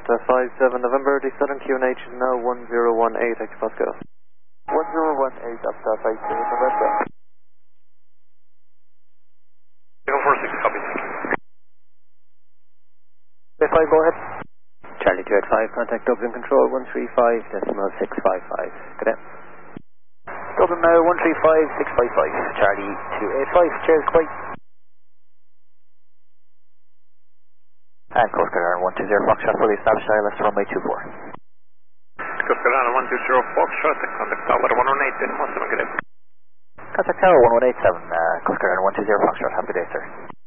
Delta 57 November, descending QNH now 1018, X Pasco. 1018, Delta 57 November. 046, copy. 5, go ahead. Charlie 285, contact Dublin Control 135.655. Good day. Dublin now 135.655. Charlie 285, cheers, bye. And Coast Guard 120 Foxtrot, fully established ILS runway 24. Coast Guard 120 Foxtrot, contact Tower 118, then Mosman, good day. Contact Tower 1187, Coast Guard 120 Foxtrot, happy day, sir.